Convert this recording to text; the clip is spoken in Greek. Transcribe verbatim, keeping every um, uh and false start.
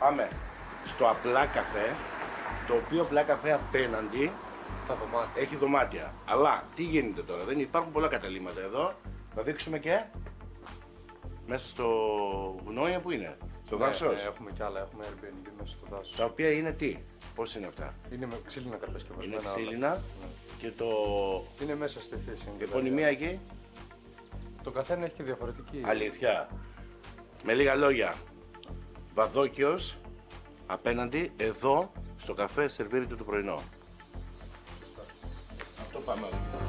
Πάμε στο απλά καφέ, το οποίο απλά καφέ απέναντι Τα δωμάτια. έχει δωμάτια. Αλλά τι γίνεται τώρα, δεν υπάρχουν πολλά καταλήμματα εδώ. Θα δείξουμε και μέσα στο βουνό, που είναι, στο Ναι, δάσος. ναι, έχουμε κι άλλα, έχουμε Airbnb μέσα στο δάσος. Τα οποία είναι τι, πώς είναι αυτά. Είναι με ξύλινα κατασκευασμένα. Είναι όλα. ξύλινα Ναι. και το Είναι μέσα στη φύση. η δηλαδή. επωνυμία εκεί. Το καθένα έχει διαφορετική. Αλήθεια. Με λίγα λόγια, Βαδόκιος απέναντι, εδώ στο καφέ σερβίρεται το πρωινό. Αυτό πάμε.